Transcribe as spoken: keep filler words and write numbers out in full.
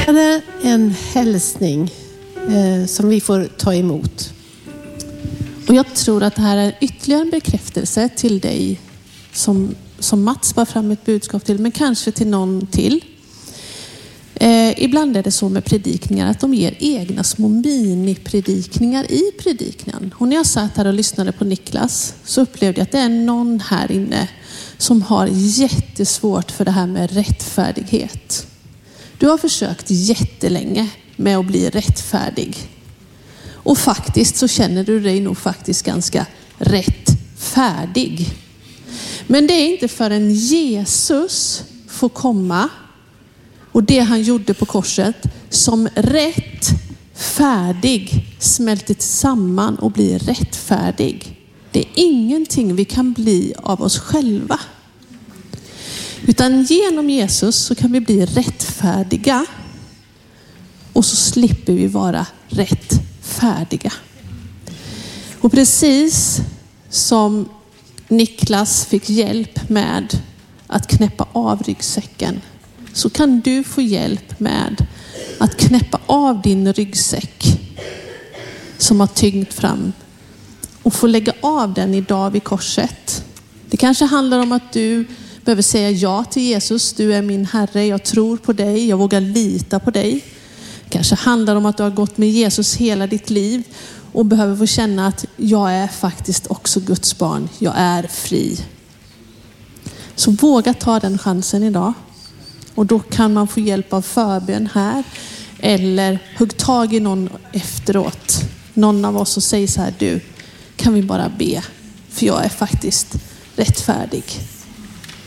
Det är en hälsning eh, som vi får ta emot. Och jag tror att det här är ytterligare en bekräftelse till dig som, som Mats bar fram ett budskap till, men kanske till någon till. Eh, ibland är det så med predikningar att de ger egna små mini-predikningar i predikningen. Och när jag satt här och lyssnade på Niklas så upplevde jag att det är någon här inne som har jättesvårt för det här med rättfärdighet. Du har försökt jättelänge med att bli rättfärdig. Och faktiskt så känner du dig nog faktiskt ganska rättfärdig. Men det är inte förrän Jesus får komma och det han gjorde på korset som rättfärdig smälter samman och blir rättfärdig. Det är ingenting vi kan bli av oss själva. Utan genom Jesus så kan vi bli rättfärdiga. Och så slipper vi vara rättfärdiga. Och precis som Niklas fick hjälp med att knäppa av ryggsäcken, så kan du få hjälp med att knäppa av din ryggsäck som har tyngt fram och få lägga av den idag vid korset. Det kanske handlar om att du behöver säga ja till Jesus. Du är min Herre, jag tror på dig, jag vågar lita på dig. Det kanske handlar om att du har gått med Jesus hela ditt liv och behöver få känna att jag är faktiskt också Guds barn. Jag är fri. Så våga ta den chansen idag. Och då kan man få hjälp av förbön här. Eller hugg tag i någon efteråt. Någon av oss och säg så här: du, kan vi bara be? För jag är faktiskt rättfärdig.